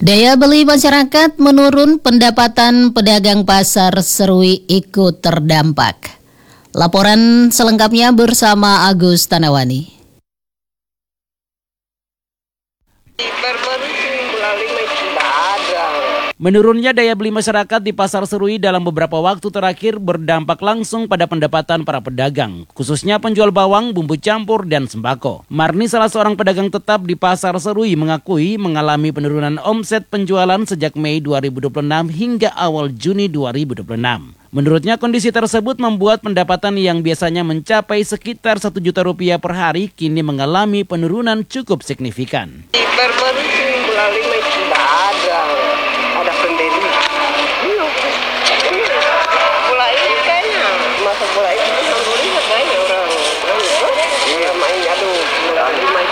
Daya beli masyarakat menurun, pendapatan pedagang pasar Serui ikut terdampak. Laporan selengkapnya bersama Agus Tanawani. Menurunnya daya beli masyarakat di Pasar Serui dalam beberapa waktu terakhir berdampak langsung pada pendapatan para pedagang, khususnya penjual bawang, bumbu campur, dan sembako. Marni, salah seorang pedagang tetap di Pasar Serui, mengakui mengalami penurunan omset penjualan sejak Mei 2026 hingga awal Juni 2026. Menurutnya, kondisi tersebut membuat pendapatan yang biasanya mencapai sekitar 1 juta rupiah per hari kini mengalami penurunan cukup signifikan. Baru-baru minggu lalu tidak ada pendiri. Bola ini kayaknya masa bola ini alhamdulillah kayaknya orang main bola ini main.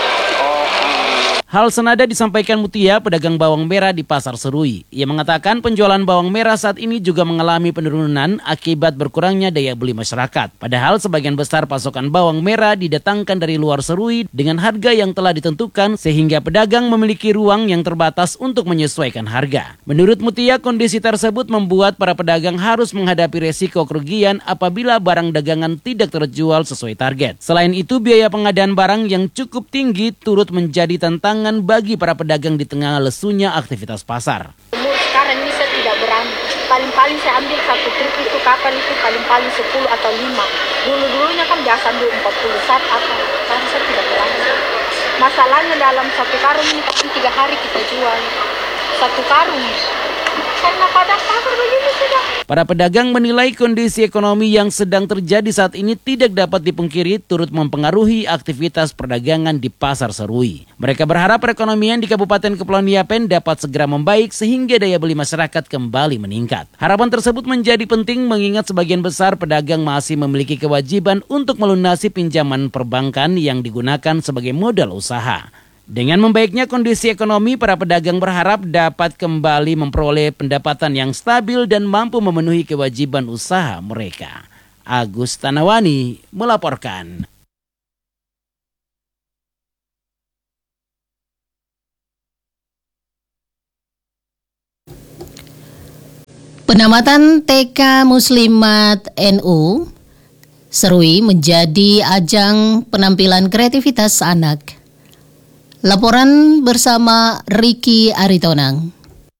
Hal senada disampaikan Mutia, pedagang bawang merah di Pasar Serui. Ia mengatakan penjualan bawang merah saat ini juga mengalami penurunan akibat berkurangnya daya beli masyarakat. Padahal sebagian besar pasokan bawang merah didatangkan dari luar Serui dengan harga yang telah ditentukan sehingga pedagang memiliki ruang yang terbatas untuk menyesuaikan harga. Menurut Mutia, kondisi tersebut membuat para pedagang harus menghadapi resiko kerugian apabila barang dagangan tidak terjual sesuai target. Selain itu, biaya pengadaan barang yang cukup tinggi turut menjadi tantangan bagi para pedagang di tengah lesunya aktivitas pasar. Sekarang ini saya tidak berani. Paling-paling saya ambil satu truk itu kapan itu paling-paling 10 atau 5. Dulu-dulunya kan biasa ambil 40 saat apa. Sekarang saya tidak berani. Masalahnya dalam satu karung ini kan 3 hari kita jual. Satu karung. Karena pada pasar begini sudah. Para pedagang menilai kondisi ekonomi yang sedang terjadi saat ini tidak dapat dipungkiri turut mempengaruhi aktivitas perdagangan di Pasar Serui. Mereka berharap perekonomian di Kabupaten Kepulauan Yapen dapat segera membaik sehingga daya beli masyarakat kembali meningkat. Harapan tersebut menjadi penting mengingat sebagian besar pedagang masih memiliki kewajiban untuk melunasi pinjaman perbankan yang digunakan sebagai modal usaha. Dengan membaiknya kondisi ekonomi, para pedagang berharap dapat kembali memperoleh pendapatan yang stabil dan mampu memenuhi kewajiban usaha mereka. Agus Tanawani melaporkan. Penamatan TK Muslimat NU Serui menjadi ajang penampilan kreativitas anak. Laporan bersama Ricky Aritonang.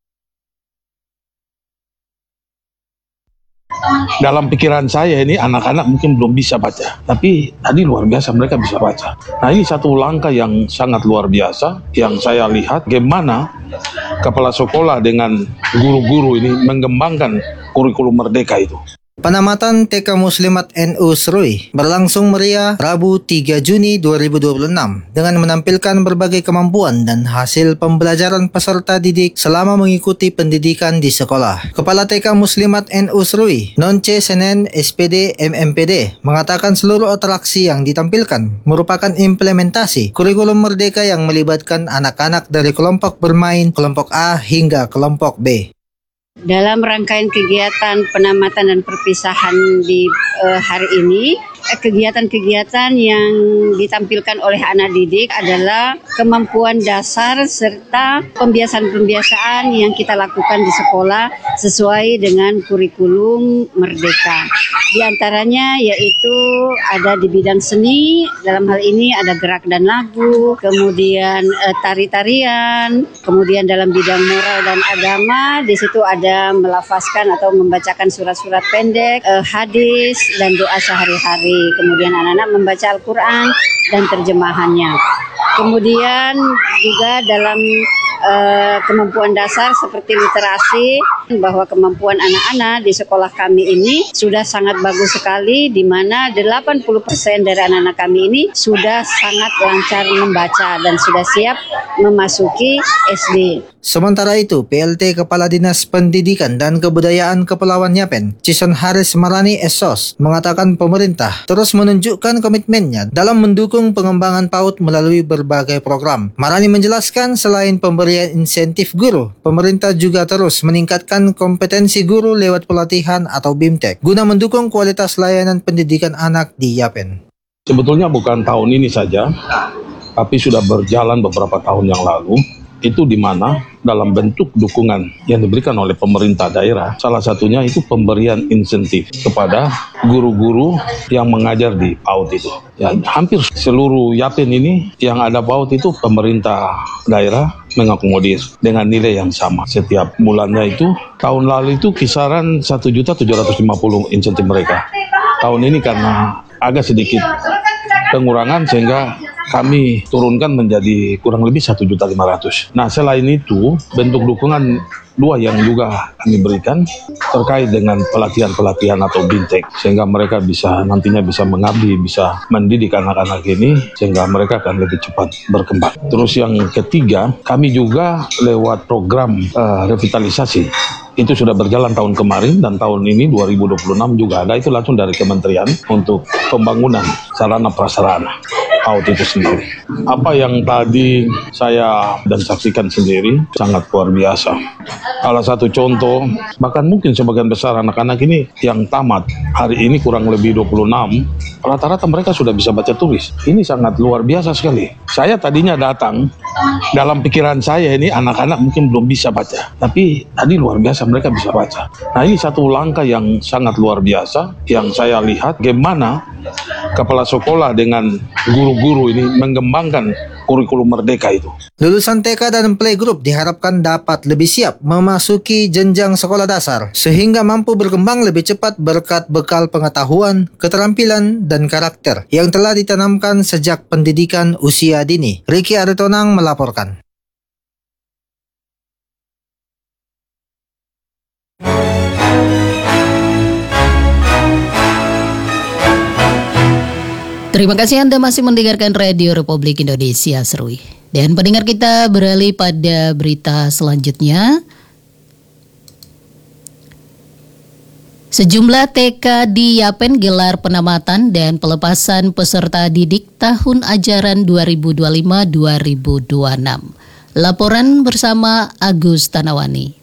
Dalam pikiran saya ini anak-anak mungkin belum bisa baca, tapi tadi luar biasa mereka bisa baca. Nah, ini satu langkah yang sangat luar biasa yang saya lihat bagaimana kepala sekolah dengan guru-guru ini mengembangkan kurikulum merdeka itu. Penamatan TK Muslimat NU Serui berlangsung meriah Rabu 3 Juni 2026 dengan menampilkan berbagai kemampuan dan hasil pembelajaran peserta didik selama mengikuti pendidikan di sekolah. Kepala TK Muslimat NU Serui, Nonce Senen SPD MMPD, mengatakan seluruh atraksi yang ditampilkan merupakan implementasi kurikulum merdeka yang melibatkan anak-anak dari kelompok bermain, kelompok A hingga kelompok B. Dalam rangkaian kegiatan penamatan dan perpisahan di hari ini, kegiatan-kegiatan yang ditampilkan oleh anak didik adalah kemampuan dasar serta pembiasaan-pembiasaan yang kita lakukan di sekolah sesuai dengan kurikulum merdeka. Di antaranya yaitu ada di bidang seni, dalam hal ini ada gerak dan lagu, kemudian tari-tarian, kemudian dalam bidang moral dan agama, di situ ada melafazkan atau membacakan surat-surat pendek, hadis dan doa sehari-hari. Kemudian anak-anak membaca Al-Quran dan terjemahannya. Kemudian juga dalam kemampuan dasar seperti literasi, bahwa kemampuan anak-anak di sekolah kami ini sudah sangat bagus sekali, di mana 80% dari anak-anak kami ini sudah sangat lancar membaca dan sudah siap memasuki SD. Sementara itu, PLT Kepala Dinas Pendidikan dan Kebudayaan Kepulauan Yapen, Cison Haris Marani Esos, mengatakan pemerintah terus menunjukkan komitmennya dalam mendukung pengembangan PAUD melalui berbagai program. Marani menjelaskan selain pemberian insentif guru, pemerintah juga terus meningkatkan kompetensi guru lewat pelatihan atau BIMTEK guna mendukung kualitas layanan pendidikan anak di Yapen. Sebetulnya bukan tahun ini saja, tapi sudah berjalan beberapa tahun yang lalu. itu di mana dalam bentuk dukungan yang diberikan oleh pemerintah daerah. Salah satunya itu pemberian insentif kepada guru-guru yang mengajar di PAUD itu. Ya, hampir seluruh Yapen ini yang ada PAUD itu pemerintah daerah mengakomodir dengan nilai yang sama setiap bulannya itu. Tahun lalu itu kisaran 1.750.000 insentif mereka. Tahun ini karena agak sedikit pengurangan sehingga kami turunkan menjadi kurang lebih 1.500.000. Nah, selain itu bentuk dukungan dua yang juga kami berikan terkait dengan pelatihan-pelatihan atau bintek sehingga mereka bisa nantinya bisa mengabdi, bisa mendidik anak-anak ini sehingga mereka akan lebih cepat berkembang. Terus yang ketiga, kami juga lewat program revitalisasi. Itu sudah berjalan tahun kemarin dan tahun ini 2026 juga ada, itu langsung dari kementerian untuk pembangunan sarana prasarana PAUD itu sendiri. Apa yang tadi saya dan saksikan sendiri sangat luar biasa. Salah satu contoh, bahkan mungkin sebagian besar anak-anak ini yang tamat hari ini kurang lebih 26, rata-rata mereka sudah bisa baca tulis. Ini sangat luar biasa sekali. Saya tadinya datang, dalam pikiran saya ini anak-anak mungkin belum bisa baca, tapi tadi luar biasa mereka bisa baca. Nah, ini satu langkah yang sangat luar biasa yang saya lihat bagaimana kepala sekolah dengan guru-guru ini mengembangkan kurikulum merdeka itu. Lulusan TK dan playgroup diharapkan dapat lebih siap memasuki jenjang sekolah dasar sehingga mampu berkembang lebih cepat berkat bekal pengetahuan, keterampilan, dan karakter yang telah ditanamkan sejak pendidikan usia dini. Ricky Aritonang melaporkan. Terima kasih Anda masih mendengarkan Radio Republik Indonesia Serui. Dan pendengar kita beralih pada berita selanjutnya. Sejumlah TK di Yapen gelar penamatan dan pelepasan peserta didik tahun ajaran 2025-2026. Laporan bersama Agus Tanawani.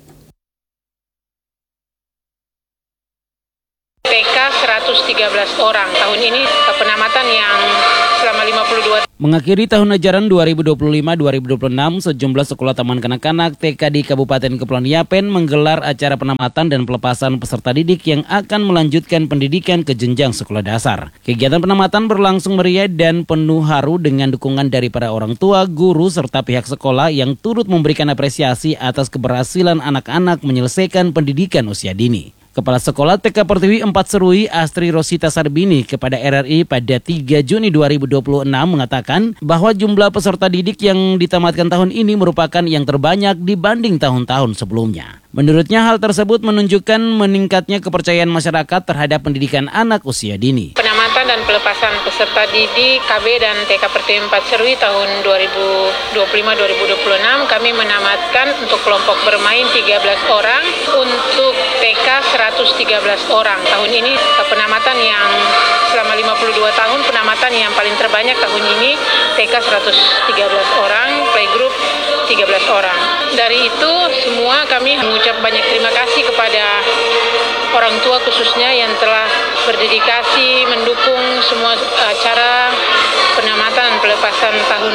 TK 113 orang. Tahun ini penamatan yang selama 52 Mengakhiri tahun ajaran 2025-2026, sejumlah sekolah taman kanak-kanak TK di Kabupaten Kepulauan Yapen menggelar acara penamatan dan pelepasan peserta didik yang akan melanjutkan pendidikan ke jenjang sekolah dasar. Kegiatan penamatan berlangsung meriah dan penuh haru dengan dukungan dari para orang tua, guru, serta pihak sekolah yang turut memberikan apresiasi atas keberhasilan anak-anak menyelesaikan pendidikan usia dini. Kepala Sekolah TK Pertiwi 4 Serui, Astri Rosita Sarbini, kepada RRI pada 3 Juni 2026 mengatakan bahwa jumlah peserta didik yang ditamatkan tahun ini merupakan yang terbanyak dibanding tahun-tahun sebelumnya. Menurutnya hal tersebut menunjukkan meningkatnya kepercayaan masyarakat terhadap pendidikan anak usia dini. Penamatan dan pelepasan peserta didik KB dan TK Pertiwi 4 Serui tahun 2025-2026 kami menamatkan untuk kelompok bermain 13 orang, untuk TK 113 orang. Tahun ini penamatan yang selama 52 tahun penamatan yang paling terbanyak tahun ini TK 113 orang, playgroup 13 orang. Dari itu semua kami mengucap banyak terima kasih kepada orang tua khususnya yang telah berdedikasi mendukung semua acara penamatan dan pelepasan tahun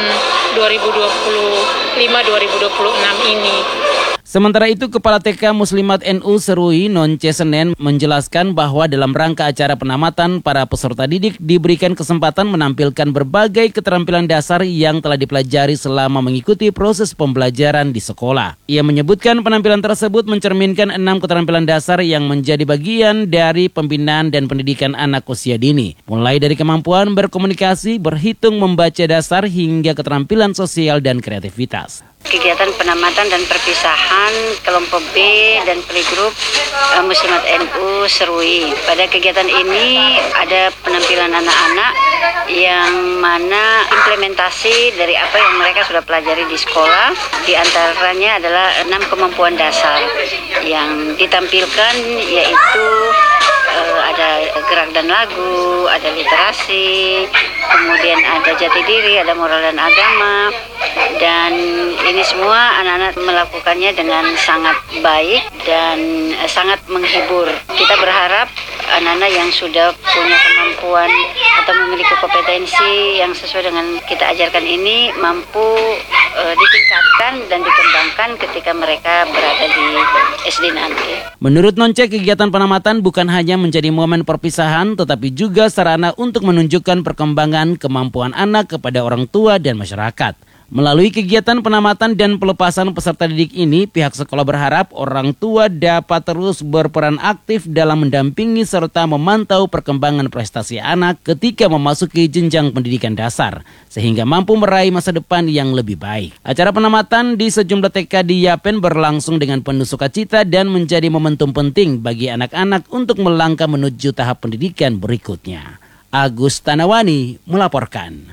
2025-2026 ini. Sementara itu, Kepala TK Muslimat NU Serui Nonce Senen menjelaskan bahwa dalam rangka acara penamatan, para peserta didik diberikan kesempatan menampilkan berbagai keterampilan dasar yang telah dipelajari selama mengikuti proses pembelajaran di sekolah. Ia menyebutkan penampilan tersebut mencerminkan 6 keterampilan dasar yang menjadi bagian dari pembinaan dan pendidikan anak usia dini, mulai dari kemampuan berkomunikasi, berhitung, membaca dasar, hingga keterampilan sosial dan kreativitas. Kegiatan penamatan dan perpisahan kelompok B dan playgroup Muslimat NU Serui. Pada kegiatan ini ada penampilan anak-anak yang mana implementasi dari apa yang mereka sudah pelajari di sekolah. Di antaranya adalah 6 kemampuan dasar yang ditampilkan, yaitu ada gerak dan lagu, ada literasi, kemudian ada jati diri, ada moral dan agama, dan ini semua anak-anak melakukannya dengan sangat baik dan sangat menghibur. Kita berharap anak-anak yang sudah punya kemampuan atau memiliki kompetensi yang sesuai dengan kita ajarkan ini mampu ditingkatkan dan dikembangkan ketika mereka berada di SD nanti. Menurut Nonce, kegiatan penamatan bukan hanya menjadi momen perpisahan, tetapi juga sarana untuk menunjukkan perkembangan kemampuan anak kepada orang tua dan masyarakat. Melalui kegiatan penamatan dan pelepasan peserta didik ini, pihak sekolah berharap orang tua dapat terus berperan aktif dalam mendampingi serta memantau perkembangan prestasi anak ketika memasuki jenjang pendidikan dasar, sehingga mampu meraih masa depan yang lebih baik. Acara penamatan di sejumlah TK di Yapen berlangsung dengan penuh sukacita dan menjadi momentum penting bagi anak-anak untuk melangkah menuju tahap pendidikan berikutnya. Agus Tanawani melaporkan.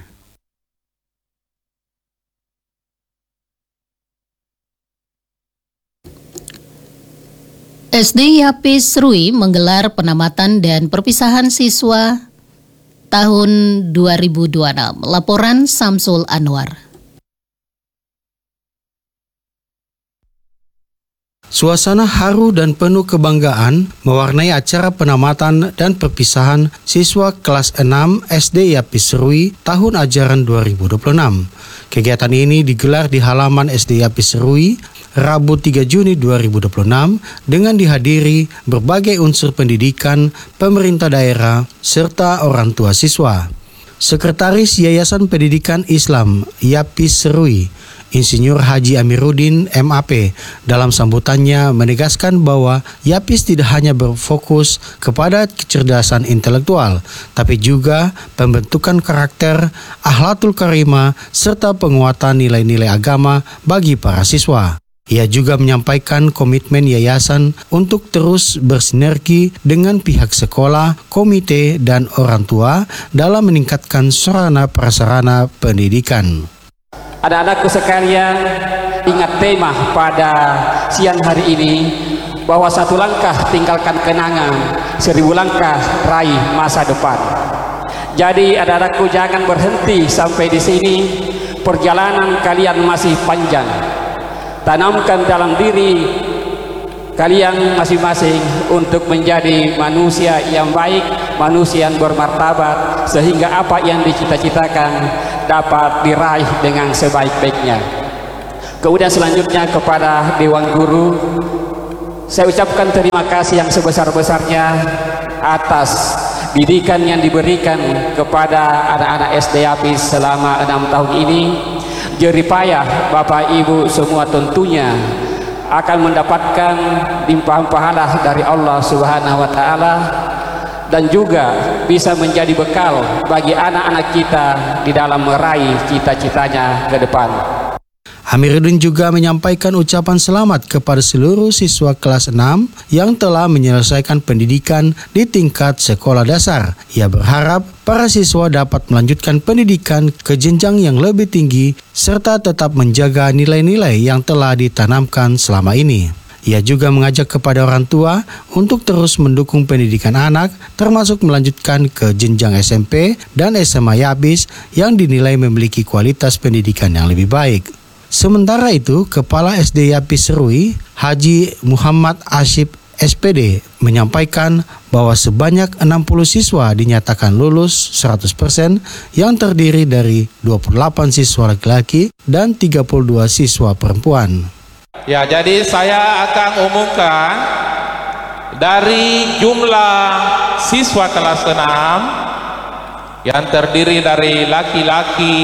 SD Yapis Serui menggelar penamatan dan perpisahan siswa tahun 2026. Laporan Samsul Anwar. Suasana haru dan penuh kebanggaan mewarnai acara penamatan dan perpisahan siswa kelas 6 SD Yapis Serui tahun ajaran 2026. Kegiatan ini digelar di halaman SD Yapis Serui Rabu 3 Juni 2026 dengan dihadiri berbagai unsur pendidikan, pemerintah daerah, serta orang tua siswa. Sekretaris Yayasan Pendidikan Islam Yapis Serui, Insinyur Haji Amiruddin MAP, dalam sambutannya menegaskan bahwa Yapis tidak hanya berfokus kepada kecerdasan intelektual, tapi juga pembentukan karakter, akhlakul karimah, serta penguatan nilai-nilai agama bagi para siswa. Ia juga menyampaikan komitmen yayasan untuk terus bersinergi dengan pihak sekolah, komite, dan orang tua dalam meningkatkan sarana prasarana pendidikan. Anak-anakku sekalian, ingat tema pada siang hari ini bahwa 1 langkah tinggalkan kenangan, 1000 langkah raih masa depan. Jadi anak-anakku jangan berhenti sampai di sini, perjalanan kalian masih panjang. Tanamkan dalam diri kalian masing-masing untuk menjadi manusia yang baik, manusia yang bermartabat, sehingga apa yang dicita-citakan dapat diraih dengan sebaik-baiknya. Kemudian selanjutnya kepada Dewan Guru, saya ucapkan terima kasih yang sebesar-besarnya atas didikan yang diberikan kepada anak-anak SD Yapis selama 6 tahun ini. Jerih payah Bapak Ibu semua tentunya akan mendapatkan limpahan pahala dari Allah Subhanahu wa taala dan juga bisa menjadi bekal bagi anak-anak kita di dalam meraih cita-citanya ke depan. Amiruddin juga menyampaikan ucapan selamat kepada seluruh siswa kelas 6 yang telah menyelesaikan pendidikan di tingkat sekolah dasar. Ia berharap para siswa dapat melanjutkan pendidikan ke jenjang yang lebih tinggi serta tetap menjaga nilai-nilai yang telah ditanamkan selama ini. Ia juga mengajak kepada orang tua untuk terus mendukung pendidikan anak, termasuk melanjutkan ke jenjang SMP dan SMA Yapis yang dinilai memiliki kualitas pendidikan yang lebih baik. Sementara itu, Kepala SD Yapis Serui, Haji Muhammad Asyib SPD, menyampaikan bahwa sebanyak 60 siswa dinyatakan lulus 100% yang terdiri dari 28 siswa laki-laki dan 32 siswa perempuan. Ya, jadi saya akan umumkan dari jumlah siswa kelas 6 yang terdiri dari laki-laki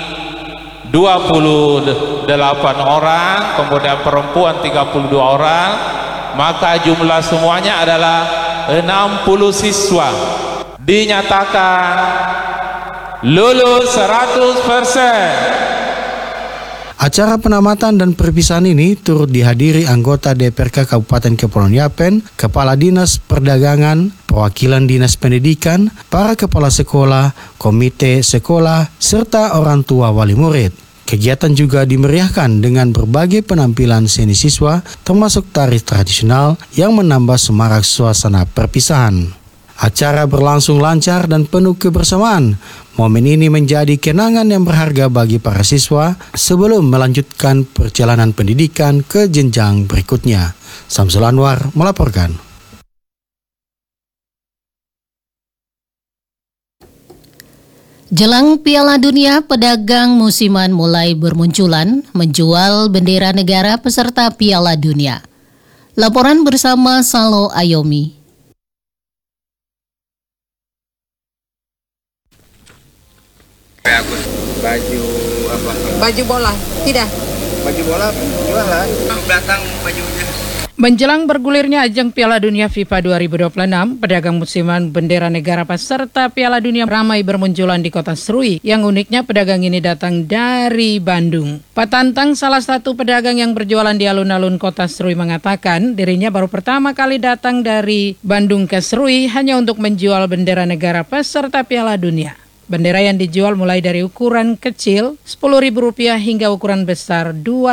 28 orang, kemudian perempuan 32 orang, maka jumlah semuanya adalah 60 siswa dinyatakan lulus 100%. Acara penamatan dan perpisahan ini turut dihadiri anggota DPRK Kabupaten Kepulauan Yapen, Kepala Dinas Perdagangan, perwakilan Dinas Pendidikan, para kepala sekolah, komite sekolah, serta orang tua wali murid. Kegiatan juga dimeriahkan dengan berbagai penampilan seni siswa, termasuk tari tradisional yang menambah semarak suasana perpisahan. Acara berlangsung lancar dan penuh kebersamaan. Momen ini menjadi kenangan yang berharga bagi para siswa sebelum melanjutkan perjalanan pendidikan ke jenjang berikutnya. Samsul Anwar melaporkan. Jelang Piala Dunia, pedagang musiman mulai bermunculan menjual bendera negara peserta Piala Dunia. Laporan bersama Salo Ayomi. Baju apa? Baju bola, tidak. Baju bola jualan. Datang bajunya. Menjelang bergulirnya ajang Piala Dunia FIFA 2026, pedagang musiman bendera negara peserta Piala Dunia ramai bermunculan di kota Serui. Yang uniknya pedagang ini datang dari Bandung. Pak Tantang, salah satu pedagang yang berjualan di alun-alun kota Serui, mengatakan dirinya baru pertama kali datang dari Bandung ke Serui hanya untuk menjual bendera negara peserta Piala Dunia. Bendera yang dijual mulai dari ukuran kecil Rp10.000 hingga ukuran besar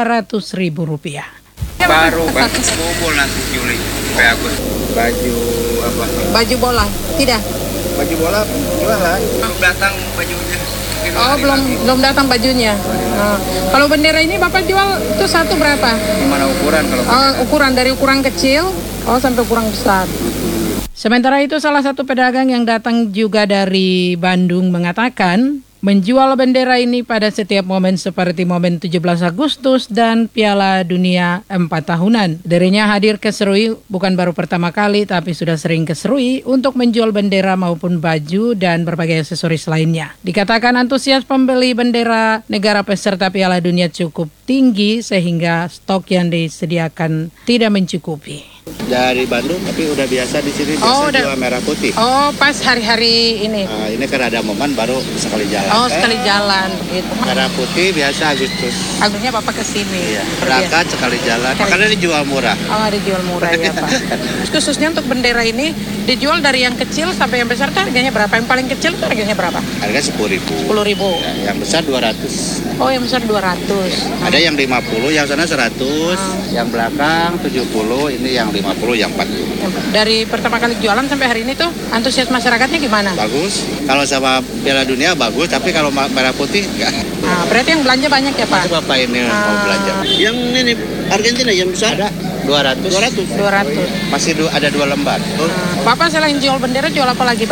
Rp200.000. Baru kumpul nanti Juli sampai Agustus. Baju apa? Baju bola, tidak. Baju bola jualan. Datang bajunya. Oh, belum datang bajunya. Kalau bendera ini Bapak jual itu satu berapa? Gimana ukuran kalau? Ukuran dari ukuran kecil sampai ukuran besar. Sementara itu salah satu pedagang yang datang juga dari Bandung mengatakan menjual bendera ini pada setiap momen seperti momen 17 Agustus dan Piala Dunia 4 tahunan. Dirinya hadir ke Serui bukan baru pertama kali tapi sudah sering ke Serui untuk menjual bendera maupun baju dan berbagai aksesoris lainnya. Dikatakan antusias pembeli bendera negara peserta Piala Dunia cukup tinggi sehingga stok yang disediakan tidak mencukupi. Dari Bandung tapi udah biasa di sini jual merah putih. Oh, pas hari-hari ini. Ini kan ada momen baru sekali jalan. Oh, sekali jalan begitu. Merah putih biasa Agustus. Agustusnya Bapak ke sini. Iya. Berangkat sekali jalan. Makanya dijual murah. Oh, dijual murah ya, Pak. Khususnya untuk bendera ini dijual dari yang kecil sampai yang besar, harganya berapa? Yang paling kecil itu harganya berapa? Harga Rp10.000. Rp10.000. Ya, yang besar 200. Oh, yang besar 200. Ada yang 50, yang sana 100, yang belakang 70, ini yang 50, yang 40. Dari pertama kali jualan sampai hari ini tuh antusias masyarakatnya gimana? Bagus. Kalau sama Piala Dunia bagus, tapi kalau merah putih enggak. Berarti yang belanja banyak ya, Pak? Masih Bapak ini mau belanja. Yang ini Argentina yang besar? Ada 200. Masih ada 2 lembar. Bapak selain jual bendera jual apa lagi?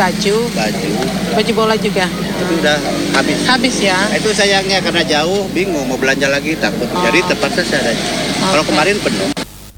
Baju bola juga. Itu udah habis ya. Itu sayangnya karena jauh, bingung mau belanja lagi takut. Jadi terpaksa saya ada. Kalau kemarin penuh.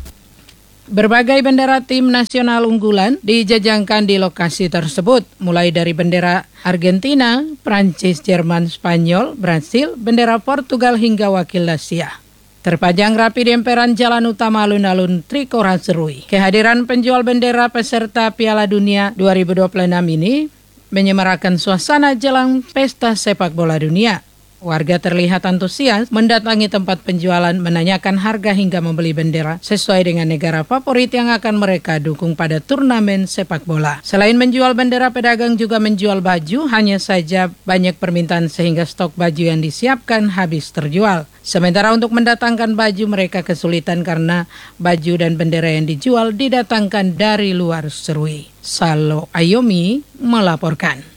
Berbagai bendera tim nasional unggulan dijajangkan di lokasi tersebut, mulai dari bendera Argentina, Prancis, Jerman, Spanyol, Brasil, bendera Portugal hingga wakil Asia. Terpajang rapi di emperan jalan utama alun-alun Trikora Serui. Kehadiran penjual bendera peserta Piala Dunia 2026 ini menyemarakan suasana jelang pesta sepak bola dunia. Warga terlihat antusias mendatangi tempat penjualan, menanyakan harga hingga membeli bendera sesuai dengan negara favorit yang akan mereka dukung pada turnamen sepak bola. Selain menjual bendera, pedagang juga menjual baju, hanya saja banyak permintaan sehingga stok baju yang disiapkan habis terjual. Sementara untuk mendatangkan baju mereka kesulitan karena baju dan bendera yang dijual didatangkan dari luar Serui. Salo Ayomi melaporkan.